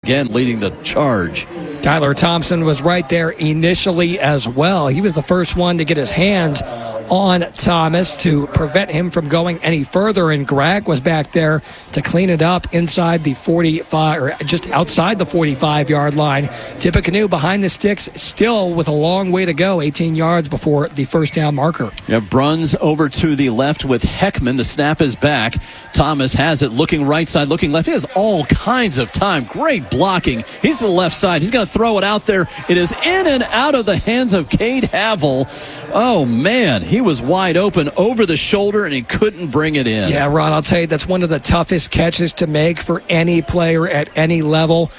again leading the charge. Tyler Thompson was right there initially as well. He was the first one to get his hands on Thomas to prevent him from going any further, and Greg was back there to clean it up inside the 45, or just outside the 45-yard line. Tippecanoe behind the sticks, still with a long way to go, 18 yards before the first down marker. Yeah, Bruns over to the left with Heckman. The snap is back. Thomas has it, looking right side, looking left. He has all kinds of time. Great blocking. He's to the left side. He's going to throw it out there. It is in and out of the hands of Cade Havel. Oh, man, he was wide open over the shoulder, and he couldn't bring it in. Yeah, Ron, I'll tell you, that's one of the toughest catches to make for any player at any level.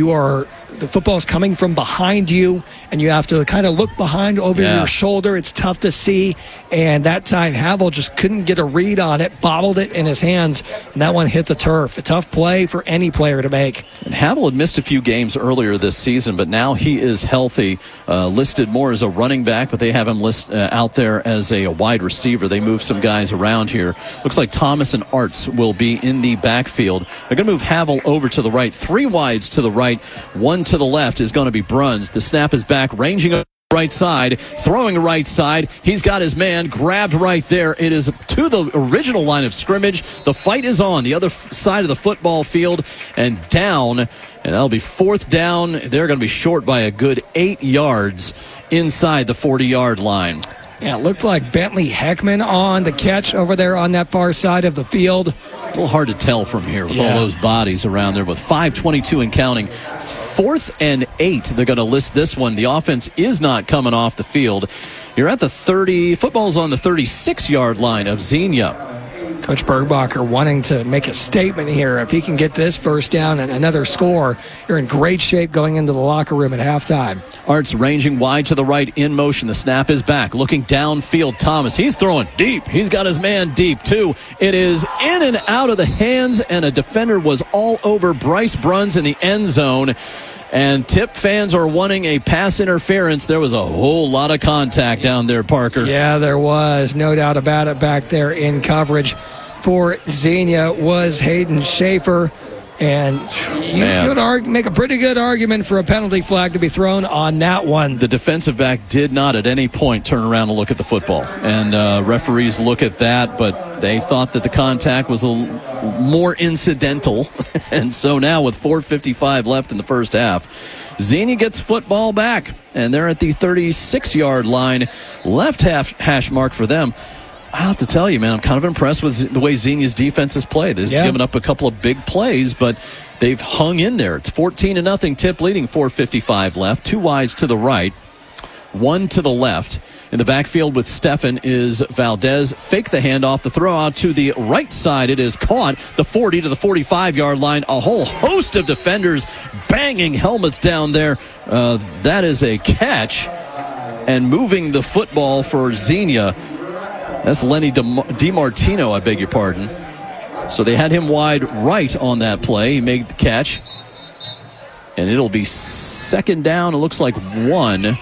The football's coming from behind you, and you have to kind of look behind over your shoulder. It's tough to see, and that time Havel just couldn't get a read on it, bobbled it in his hands, and that one hit the turf. A tough play for any player to make. And Havel had missed a few games earlier this season, but now he is healthy, listed more as a running back, but they have him out there as a wide receiver. They move some guys around here. Looks like Thomas and Arts will be in the backfield. They're going to move Havel over to the right, 3 wides to the right, 1 to the left is going to be Bruns. The snap is back, ranging over right side, throwing right side. He's got his man grabbed right there. It is to the original line of scrimmage. The fight is on the other side of the football field and down, and that'll be 4th down. They're going to be short by a good 8 yards inside the 40-yard line. Yeah, it looked like Bentley Heckman on the catch over there on that far side of the field. A little hard to tell from here with all those bodies around there with 5:22 and counting. 4th and 8. They're going to list this one. The offense is not coming off the field. You're at the 30. Football's on the 36-yard line of Xenia. Coach Bergbacher wanting to make a statement here. If he can get this first down and another score, you're in great shape going into the locker room at halftime. Arts ranging wide to the right in motion. The snap is back. Looking downfield, Thomas. He's throwing deep. He's got his man deep, too. It is in and out of the hands, and a defender was all over Bryce Bruns in the end zone. And Tip fans are wanting a pass interference. There was a whole lot of contact down there, Parker. Yeah, there was. No doubt about it back there in coverage for Xenia was Hayden Schaefer. And you could make a pretty good argument for a penalty flag to be thrown on that one. The defensive back did not at any point turn around and look at the football. And referees look at that, but they thought that the contact was more incidental. And so now with 4:55 left in the first half, Xenia gets football back. And they're at the 36-yard line. Left half hash mark for them. I have to tell you, man, I'm kind of impressed with the way Xenia's defense has played. They've given up a couple of big plays, but they've hung in there. It's 14-0 Tip leading, 4:55 left. 2 wides to the right, 1 to the left. In the backfield with Stefan is Valdez. Fake the handoff. The throw out to the right side. It is caught. The 40 to the 45-yard line. A whole host of defenders banging helmets down there. That is a catch. And moving the football for Xenia. That's Lenny DiMartino, I beg your pardon. So they had him wide right on that play. He made the catch. And it'll be 2nd down. It looks like 1.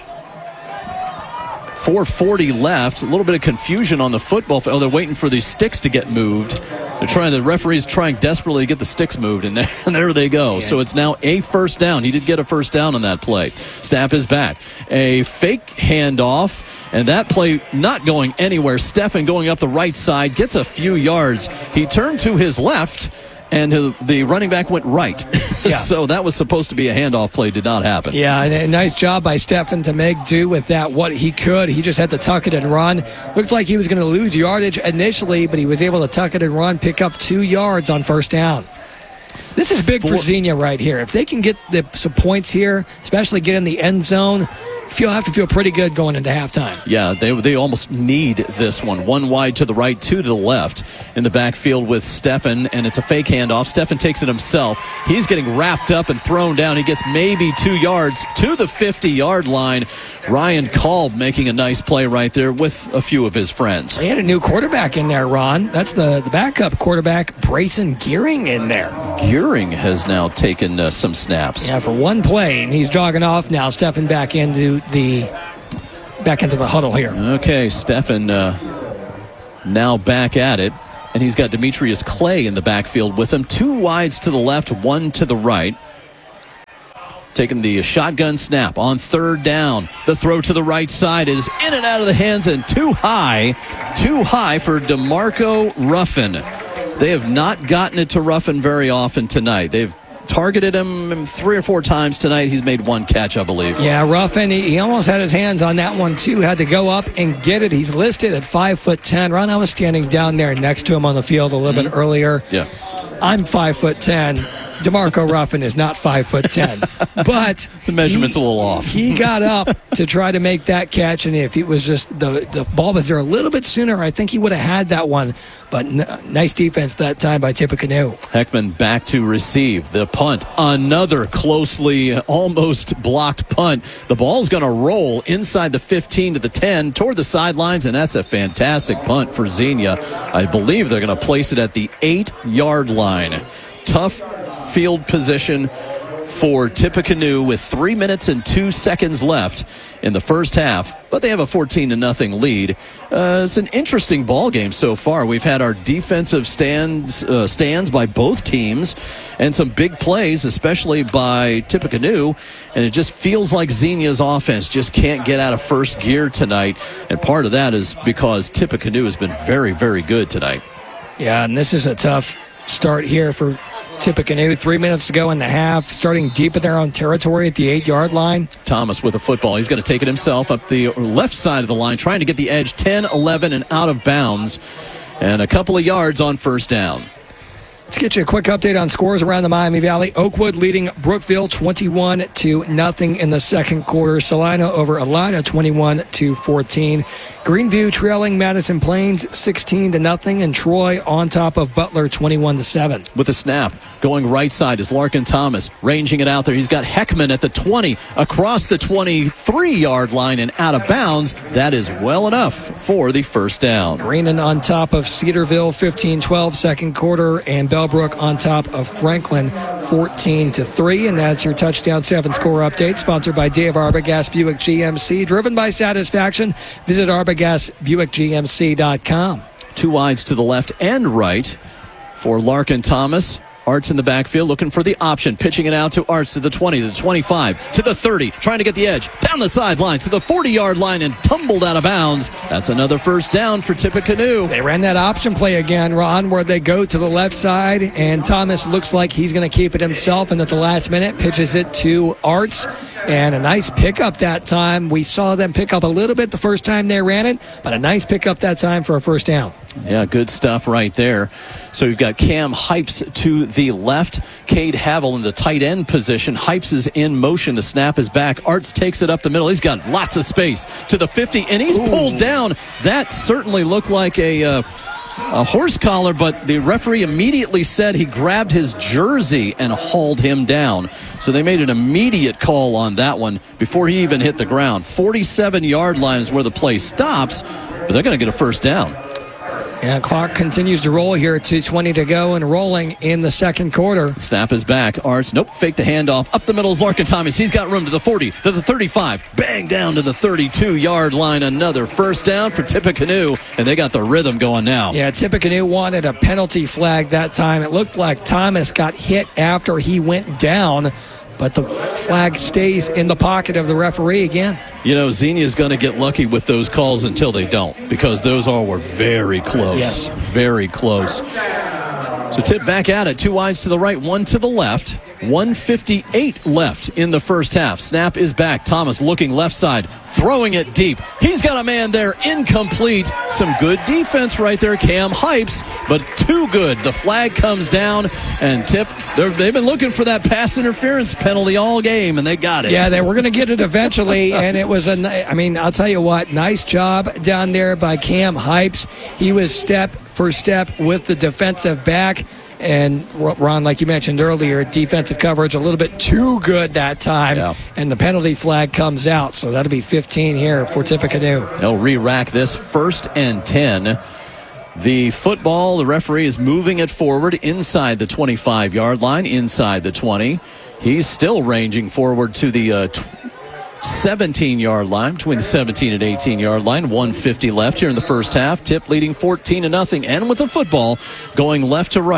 4:40 left. A little bit of confusion on the football. Oh, they're waiting for these sticks to get moved. The referee's trying desperately to get the sticks moved, and there they go. So it's now a 1st down. He did get a 1st down on that play. Snap is back. A fake handoff, and that play not going anywhere. Stefan going up the right side, gets a few yards. He turned to his left, and the running back went right. So that was supposed to be a handoff play. Did not happen. Yeah, and a nice job by Stefan to make do with that what he could. He just had to tuck it and run. Looked like he was going to lose yardage initially, but he was able to tuck it and run, pick up 2 yards on 1st down. This is big for Xenia right here. If they can get some points here, especially get in the end zone, you'll have to feel pretty good going into halftime. Yeah, they almost need this one. 1 wide to the right, 2 to the left in the backfield with Stefan, and it's a fake handoff. Stefan takes it himself. He's getting wrapped up and thrown down. He gets maybe 2 yards to the 50-yard line. Ryan Kolb making a nice play right there with a few of his friends. They had a new quarterback in there, Ron. That's the backup quarterback, Brayson Gearing, in there. Gearing has now taken some snaps. Yeah, for 1 play, and he's jogging off now. Stefan back into the huddle here. Okay, Stefan now back at it, and he's got Demetrius Clay in the backfield with him. 2 wides to the left, 1 to the right. taking the shotgun snap on third down. The throw to the right side is in and out of the hands and too high for DeMarco Ruffin. They have not gotten it to Ruffin very often tonight. They've targeted him 3 or 4 times tonight. He's made 1 catch, I believe. Yeah, Ruffin, he almost had his hands on that one, too. Had to go up and get it. He's listed at 5'10". Ron, I was standing down there next to him on the field a little bit earlier. Yeah. I'm 5'10". DeMarco Ruffin is not 5'10", but the measurement's a little off. He got up to try to make that catch, and if it was just the ball was there a little bit sooner, I think he would have had that one. But nice defense that time by Tippecanoe. Heckman back to receive the punt. Another closely almost blocked punt. The ball's going to roll inside the 15 to the 10 toward the sidelines, and that's a fantastic punt for Xenia. I believe they're going to place it at the 8-yard line. Tough field position for Tippecanoe with 3 minutes and 2 seconds left in the first half, but they have a 14-0 lead. It's an interesting ball game so far. We've had our defensive stands by both teams and some big plays, especially by Tippecanoe, and it just feels like Xenia's offense just can't get out of first gear tonight, and part of that is because Tippecanoe has been very, very good tonight. Yeah, and this is a tough start here for Tippecanoe. 3 minutes to go in the half, starting deep in their own territory at the 8-yard line. Thomas with a football. He's going to take it himself up the left side of the line, trying to get the edge 10, 11, and out of bounds. And a couple of yards on first down. Let's get you a quick update on scores around the Miami Valley. Oakwood leading Brookville 21-0 in the second quarter. Salina over Elida 21-14. Greenview trailing Madison Plains 16-0, and Troy on top of Butler 21-7. With the snap going right side is Larkin Thomas ranging it out there. He's got Heckman at the 20 across the 23-yard line and out of bounds. That is well enough for the first down. Greenan on top of Cedarville 15-12 second quarter, and Bellbrook on top of Franklin 14-3. And that's your touchdown 7 score update, sponsored by Dave Arbogast Buick GMC, driven by satisfaction. Visit ArbogastBuickGMC.com. 2 wides to the left and right for Larkin Thomas. Arts in the backfield looking for the option, pitching it out to Arts to the 20, to the 25, to the 30, trying to get the edge, down the sideline to the 40-yard line and tumbled out of bounds. That's another first down for Tippecanoe. They ran that option play again, Ron, where they go to the left side, and Thomas looks like he's going to keep it himself, and at the last minute pitches it to Arts, and a nice pickup that time. We saw them pick up a little bit the first time they ran it, but a nice pickup that time for a first down. Yeah, good stuff right there. So you've got Cam Hypes to the left, Cade Havel in the tight end position. Hypes is in motion. The snap is back. Arts takes it up the middle. He's got lots of space to the 50, and he's pulled down. That certainly looked like a horse collar, but the referee immediately said he grabbed his jersey and hauled him down. So they made an immediate call on that one before he even hit the ground. 47-yard line is where the play stops, but they're going to get a first down. Yeah, clock continues to roll here at 2:20 to go and rolling in the second quarter. Snap is back. Arts, fake the handoff. Up the middle is Larkin Thomas. He's got room to the 40, to the 35. Bang down to the 32-yard line. Another first down for Tippecanoe, and they got the rhythm going now. Yeah, Tippecanoe wanted a penalty flag that time. It looked like Thomas got hit after he went down, but the flag stays in the pocket of the referee again. Xenia's going to get lucky with those calls until they don't, because those all were very close. Yes. Very close. So Tip back at it. 2 wides to the right, 1 to the left. 1:58 left in the first half. Snap is back. Thomas looking left side, throwing it deep. He's got a man there, incomplete. Some good defense right there, Cam Hypes, but too good. The flag comes down, and Tip, they've been looking for that pass interference penalty all game, and they got it. Yeah, they were going to get it eventually, and it was I'll tell you what, nice job down there by Cam Hypes. He was step for step with the defensive back. And Ron, like you mentioned earlier, defensive coverage a little bit too good that time. Yeah. And the penalty flag comes out. So that'll be 15 here for Tippecanoe. They'll re-rack this 1st and 10. The football, the referee is moving it forward inside the 25-yard line, inside the 20. He's still ranging forward to the 17-yard line, between the 17 and 18-yard line. 1:50 left here in the first half. Tip leading 14-0, and with the football going left to right.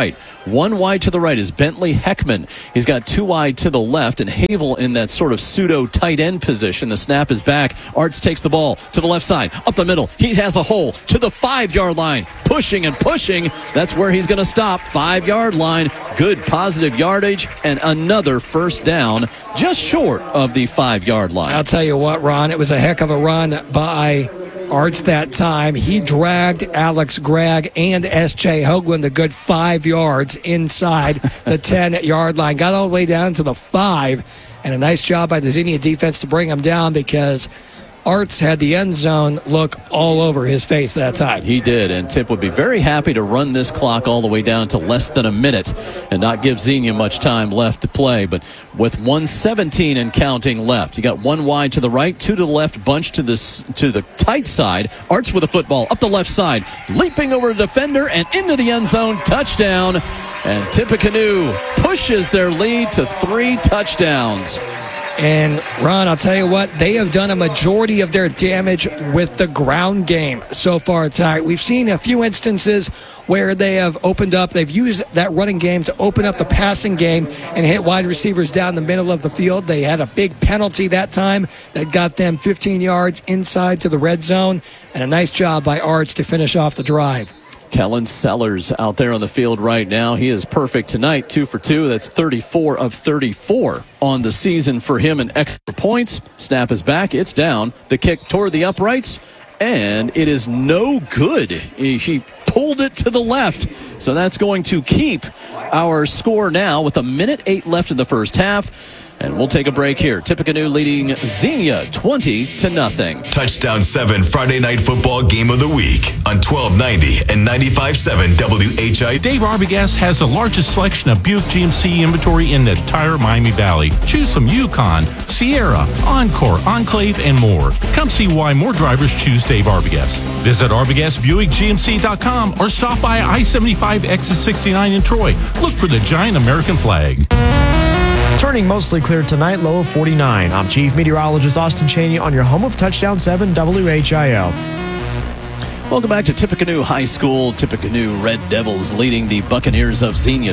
One wide to the right is Bentley Heckman. He's got 2 wide to the left, and Havel in that sort of pseudo tight end position. The snap is back. Arts takes the ball to the left side, up the middle. He has a hole to the 5-yard line. Pushing and pushing. That's where he's going to stop. 5-yard line. Good positive yardage, and another first down just short of the 5-yard line. I'll tell you what, Ron, it was a heck of a run by Arts that time. He dragged Alex Gregg and S.J. Hoagland a good 5 yards inside the 10-yard line. Got all the way down to the 5, and a nice job by the Xenia defense to bring him down, because Arts had the end zone look all over his face that time. He did, and Tip would be very happy to run this clock all the way down to less than a minute and not give Xenia much time left to play. But with 1:17 and counting left, you got 1 wide to the right, 2 to the left, bunch to the tight side. Arts with a football up the left side, leaping over the defender and into the end zone. Touchdown, and Tippecanoe pushes their lead to 3 touchdowns. And, Ron, I'll tell you what, they have done a majority of their damage with the ground game so far tonight. We've seen a few instances where they have opened up. They've used that running game to open up the passing game and hit wide receivers down the middle of the field. They had a big penalty that time that got them 15 yards inside to the red zone, and a nice job by Arts to finish off the drive. Kellen Sellers out there on the field right now. He is perfect tonight, 2 for 2. That's 34 of 34 on the season for him in extra points. Snap is back. It's down. The kick toward the uprights, and it is no good. He pulled it to the left. So that's going to keep our score now with 1:08 left in the first half. And we'll take a break here. Tippecanoe leading Xenia 20-0. Touchdown 7 Friday Night Football Game of the Week on 1290 and 95.7 WHI. Dave Arbogast has the largest selection of Buick GMC inventory in the entire Miami Valley. Choose from Yukon, Sierra, Encore, Enclave, and more. Come see why more drivers choose Dave Arbogast. Visit ArbogastBuickGMC.com or stop by I-75 exit 69 in Troy. Look for the giant American flag. Turning mostly clear tonight, low of 49. I'm Chief Meteorologist Austin Cheney on your home of Touchdown 7 WHIO. Welcome back to Tippecanoe High School. Tippecanoe Red Devils leading the Buccaneers of Xenia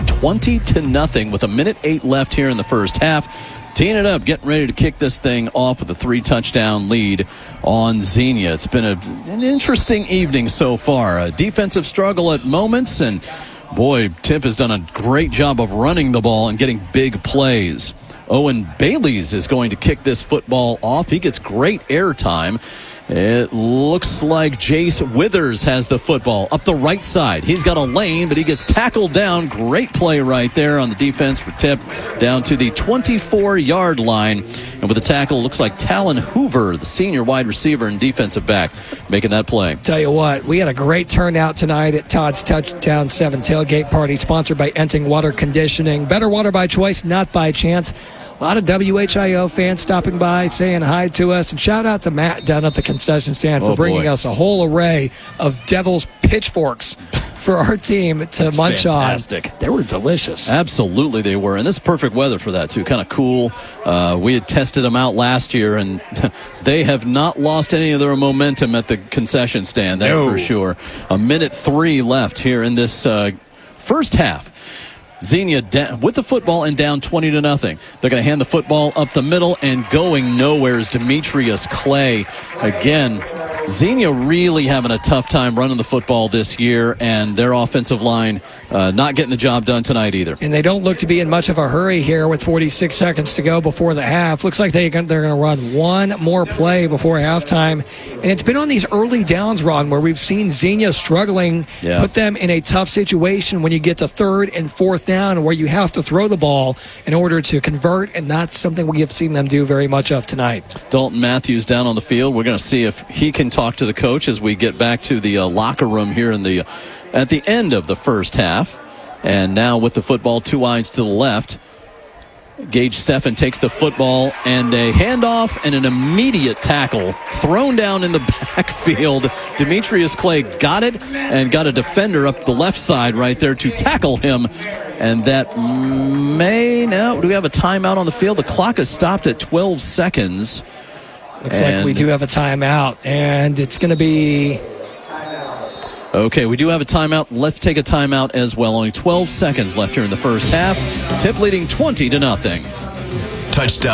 20-0 with 1:08 left here in the first half. Teeing it up, getting ready to kick this thing off with a 3-touchdown lead on Xenia. It's been an interesting evening so far. A defensive struggle at moments, and boy, Tip has done a great job of running the ball and getting big plays. Owen Bailey's is going to kick this football off. He gets great air time. It looks like Jace Withers has the football up the right side. He's got a lane, but he gets tackled down. Great play right there on the defense for Tip, down to the 24-yard line. And with the tackle, looks like Talon Hoover, the senior wide receiver and defensive back, making that play. Tell you what, we had a great turnout tonight at Todd's Touchdown 7 tailgate party, sponsored by Enting Water Conditioning. Better water by choice, not by chance. A lot of WHIO fans stopping by, saying hi to us. And shout out to Matt down at the concession stand for bringing us a whole array of Devil's pitchforks for our team to munch fantastic. on. They were delicious. Absolutely they were. And this is perfect weather for that, too. Kind of cool. We had tested them out last year, and they have not lost any of their momentum at the concession stand. That's for sure. 1:03 left here in this first half. Xenia with the football and down 20-0. They're going to hand the football up the middle, and going nowhere is Demetrius Clay. Again, Xenia really having a tough time running the football this year, and their offensive line not getting the job done tonight either. And they don't look to be in much of a hurry here with 46 seconds to go before the half. Looks like they're going to run one more play before halftime. And it's been on these early downs, Ron, where we've seen Xenia struggling, put them in a tough situation when you get to 3rd and 4th down, where you have to throw the ball in order to convert, and that's something we have seen them do very much of tonight. Dalton Matthews down on the field. We're going to see if he can talk to the coach as we get back to the locker room here at the end of the first half. And now with the football 2 wides to the left, Gage Steffen takes the football, and a handoff and an immediate tackle thrown down in the backfield. Demetrius Clay got it and got a defender up the left side right there to tackle him. And that do we have a timeout on the field? The clock is stopped at 12 seconds. Looks like we do have a timeout, and it's going to be Okay, we do have a timeout. Let's take a timeout as well. Only 12 seconds left here in the first half. Tip leading 20-0. Touchdown.